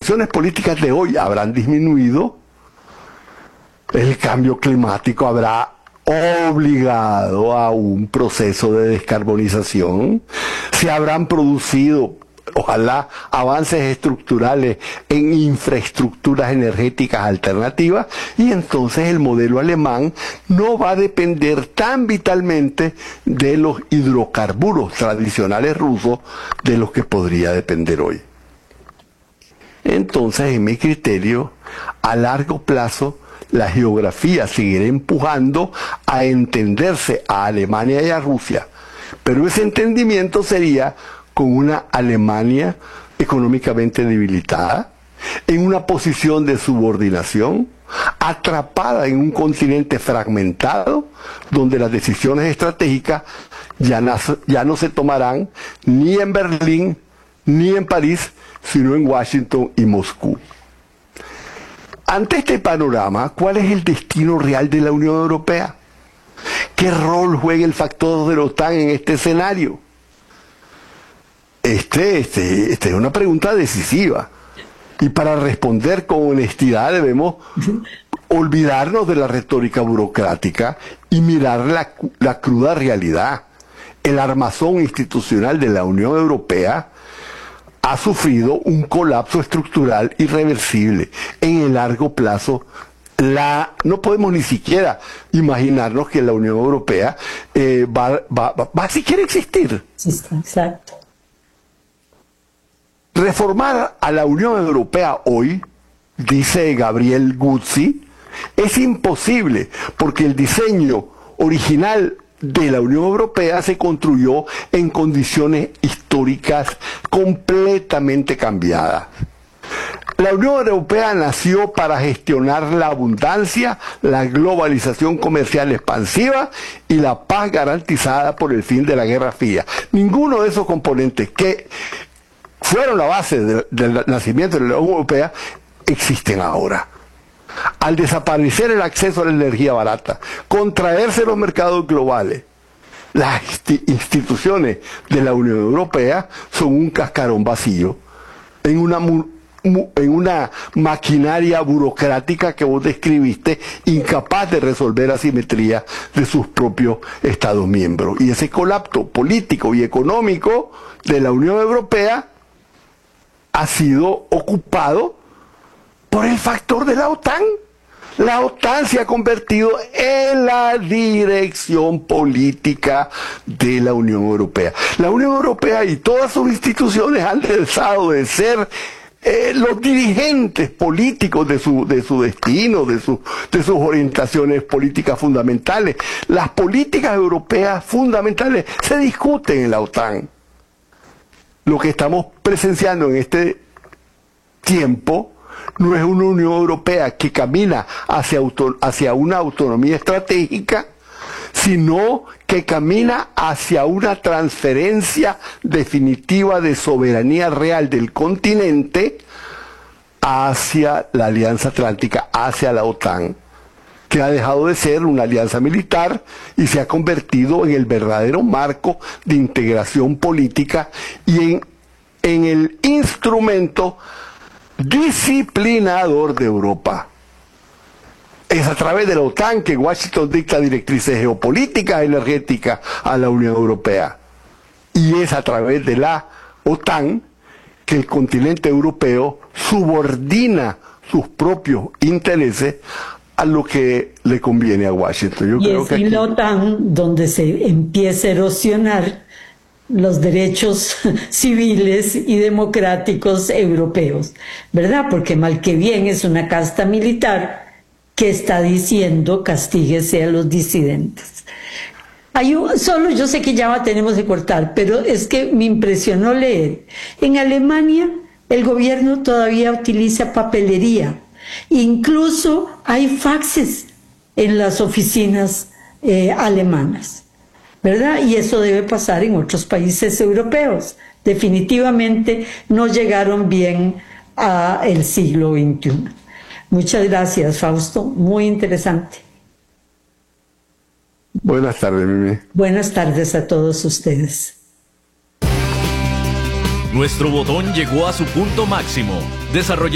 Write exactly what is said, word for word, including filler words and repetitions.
condiciones políticas de hoy habrán disminuido, el cambio climático habrá obligado a un proceso de descarbonización, se habrán producido, ojalá, avances estructurales en infraestructuras energéticas alternativas, y entonces el modelo alemán no va a depender tan vitalmente de los hidrocarburos tradicionales rusos de los que podría depender hoy. Entonces, en mi criterio, a largo plazo, la geografía seguirá empujando a entenderse a Alemania y a Rusia, pero ese entendimiento sería con una Alemania económicamente debilitada, en una posición de subordinación, atrapada en un continente fragmentado, donde las decisiones estratégicas ya no, ya no se tomarán ni en Berlín ni en París, sino en Washington y Moscú. Ante este panorama, ¿cuál es el destino real de la Unión Europea? ¿Qué rol juega el factor de la OTAN en este escenario? Este, este, esta es una pregunta decisiva. Y para responder con honestidad debemos olvidarnos de la retórica burocrática y mirar la, la cruda realidad. El armazón institucional de la Unión Europea ha sufrido un colapso estructural irreversible. En el largo plazo, la, no podemos ni siquiera imaginarnos que la Unión Europea eh, va, va, va, va a siquiera existir. Sí, exacto. Reformar a la Unión Europea hoy, dice Gabriel Guzzi, es imposible porque el diseño original de la Unión Europea se construyó en condiciones históricas completamente cambiadas. La Unión Europea nació para gestionar la abundancia, la globalización comercial expansiva y la paz garantizada por el fin de la Guerra Fría. Ninguno de esos componentes que fueron la base de, del nacimiento de la Unión Europea existen ahora. Al desaparecer el acceso a la energía barata, contraerse los mercados globales, las instituciones de la Unión Europea son un cascarón vacío en una, en una maquinaria burocrática que vos describiste, incapaz de resolver asimetría de sus propios Estados miembros. Y ese colapso político y económico de la Unión Europea ha sido ocupado por el factor de la OTAN. La OTAN se ha convertido en la dirección política de la Unión Europea. La Unión Europea y todas sus instituciones han dejado de ser eh, los dirigentes políticos de su, de su destino, de, su, de sus orientaciones políticas fundamentales. Las políticas europeas fundamentales se discuten en la OTAN. Lo que estamos presenciando en este tiempo no es una Unión Europea que camina hacia, auto, hacia una autonomía estratégica, sino que camina hacia una transferencia definitiva de soberanía real del continente hacia la Alianza Atlántica, hacia la OTAN, que ha dejado de ser una alianza militar y se ha convertido en el verdadero marco de integración política y en, en el instrumento disciplinador de Europa. Es a través de la OTAN que Washington dicta directrices geopolíticas energéticas a la Unión Europea. Y es a través de la OTAN que el continente europeo subordina sus propios intereses a lo que le conviene a Washington. Yo y creo es que en aquí... la OTAN donde se empieza a erosionar los derechos civiles y democráticos europeos, ¿verdad? Porque mal que bien es una casta militar que está diciendo castíguese a los disidentes. Hay un, solo yo sé que ya tenemos que cortar, pero es que me impresionó leer. En Alemania el gobierno todavía utiliza papelería. Incluso hay faxes en las oficinas eh, alemanas, ¿verdad? Y eso debe pasar en otros países europeos. Definitivamente no llegaron bien al siglo veintiuno. Muchas gracias, Fausto. Muy interesante. Buenas tardes, Mimi. Buenas tardes a todos ustedes. Nuestro botón llegó a su punto máximo. Desarrollando